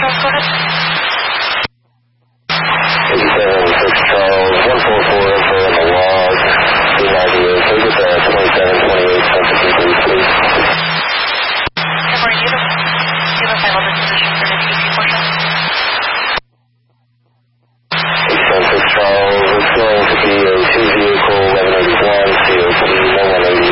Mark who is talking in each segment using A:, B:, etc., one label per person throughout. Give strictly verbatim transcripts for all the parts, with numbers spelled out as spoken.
A: Charles, go ahead.
B: eighty-seven six Charles, one four four info in the log, two ninety-eight, can you get the twenty-seven twenty-eight Central Street, please?
A: Good morning, do you have, do you have a final disposition for the T P portion?
B: eighty-seven six Charles, it's going to be a two vehicle eleven eighty-one, C O P no one eighty.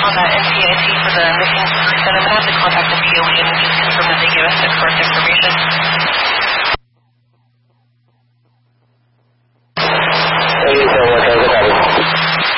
A: I'm going to have to contact the P O E and just confirm that they give us the correct information.